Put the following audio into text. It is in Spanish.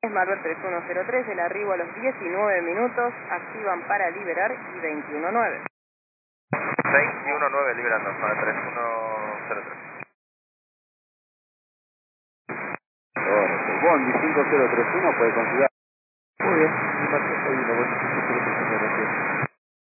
Marvel 3103, el arribo a los 19 minutos, activan para liberar y 21.9. 21.9 liberando, zona 3103. El Bondi 5031 puede considerar. Muy bien, me parece. Ahí lo voy a hacer.